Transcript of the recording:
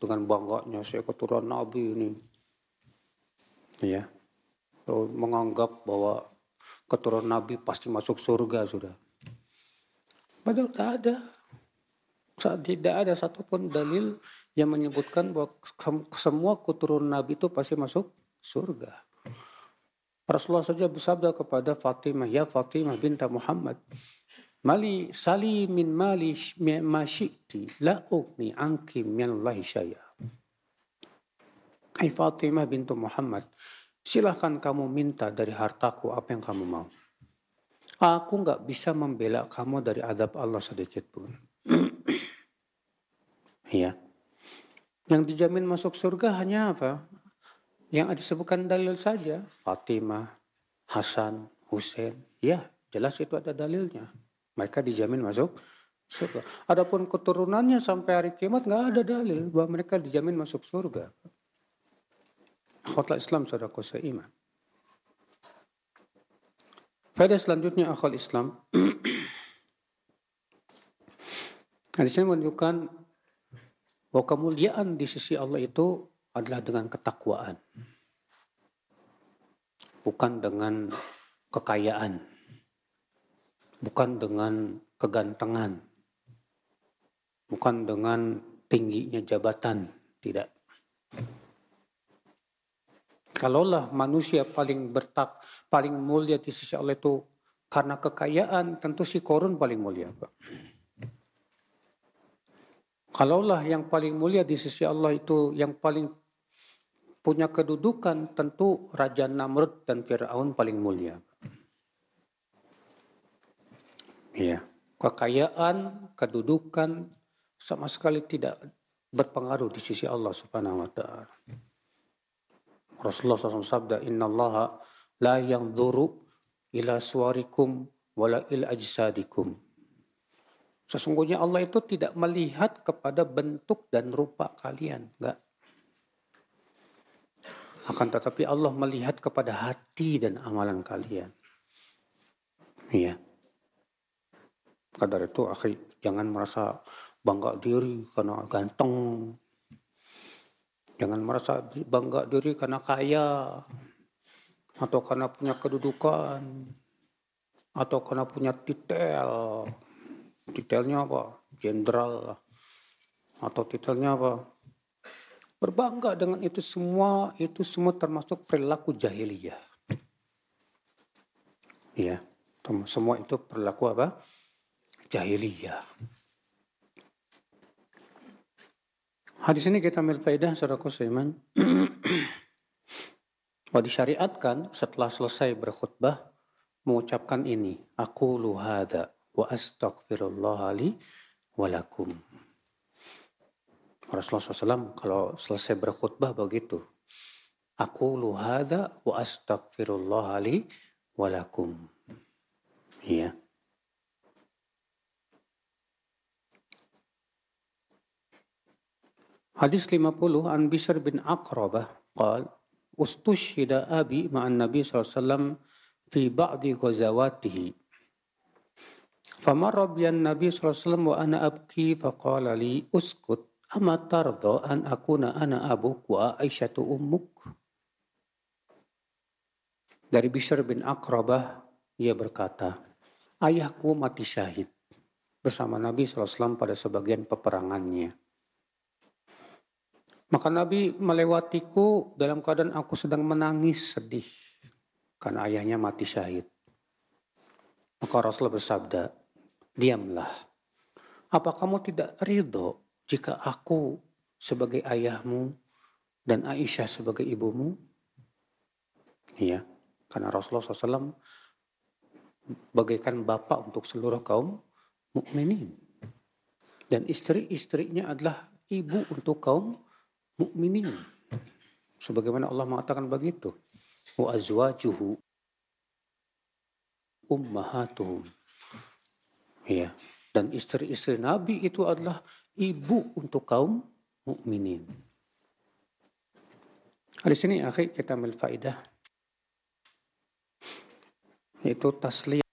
dengan bangganya, saya keturunan Nabi ini. Ya, menganggap bahwa keturunan Nabi pasti masuk surga sudah. Padahal tidak ada satupun dalil yang menyebutkan bahwa semua keturunan Nabi itu pasti masuk surga. Rasulullah saja bersabda kepada Fatimah, ya Fatimah binta Muhammad, Mali sali min mali ma syi'ti la ughni anki minallahi syai'a. Hai Fatimah bintu Muhammad, silahkan kamu minta dari hartaku apa yang kamu mau. Aku enggak bisa membela kamu dari azab Allah sedikit pun. Ya. Yang dijamin masuk surga hanya apa? Yang disebutkan dalil saja. Fatimah, Hasan, Husain. Ya, jelas itu ada dalilnya. Mereka dijamin masuk surga. Adapun keturunannya sampai hari kiamat enggak ada dalil bahwa mereka dijamin masuk surga. Akhwat Islam saudaraku seiman. Faedah selanjutnya akhwat Islam. Hadis ini menunjukkan bahwa kemuliaan di sisi Allah itu adalah dengan ketakwaan. Bukan dengan kekayaan. Bukan dengan kegantengan. Bukan dengan tingginya jabatan. Tidak. Kalaulah manusia paling mulia di sisi Allah itu karena kekayaan, tentu si Korun paling mulia, Pak. Kalaulah yang paling mulia di sisi Allah itu yang paling punya kedudukan, tentu Raja Namrud dan Fir'aun paling mulia. Iya, kekayaan, kedudukan sama sekali tidak berpengaruh di sisi Allah Subhanahu wa taala. Rasulullah SAW sabda, innallaha la yanzuru ila suwarikum wala ila ajsadikum. Sesungguhnya Allah itu tidak melihat kepada bentuk dan rupa kalian, enggak. Akan tetapi Allah melihat kepada hati dan amalan kalian. Iya. Maka dari itu, akhi, jangan merasa bangga diri karena ganteng. Jangan merasa bangga diri karena kaya, atau karena punya kedudukan, atau karena punya titel. Titelnya apa? Jenderal, atau titelnya apa? Berbangga dengan itu semua termasuk perilaku jahiliyah. Ya, semua itu perilaku apa? Jahiliyah. Hadis ini kita ambil faedah saudaraku seiman. Bahwa disyariatkan setelah selesai berkhutbah mengucapkan ini, aqulu hadza wa astaghfirullah li wa lakum. Rasulullah SAW kalau selesai berkhutbah begitu, aqulu hadza wa astaghfirullah li wa lakum. Iya. Hadis 50 an Bishr bin Aqrabah qala ustushhida abi ma'an Nabi SAW fi ba'di ghazawatihi famarra biyan Nabi SAW wa ana abki faqala li uskut ama tardha an akuna ana abuk wa Aisyatu ummuk. Dari Bishr bin Aqrabah ia berkata, ayahku mati syahid bersama Nabi SAW pada sebagian peperangannya. Maka Nabi melewatiku dalam keadaan aku sedang menangis sedih karena ayahnya mati syahid. Maka Rasulullah bersabda, diamlah. Apa kamu tidak ridho jika aku sebagai ayahmu dan Aisyah sebagai ibumu? Iya, karena Rasulullah SAW bagaikan bapak untuk seluruh kaum mukminin. Dan istri-istrinya adalah ibu untuk kaum mukminin. Sebagaimana Allah mengatakan begitu. Wa azwajuhu ummahatuhum. Ya, dan istri-istri Nabi itu adalah ibu untuk kaum mukminin. Di sini akhi kita ambil faedah yaitu tasliyah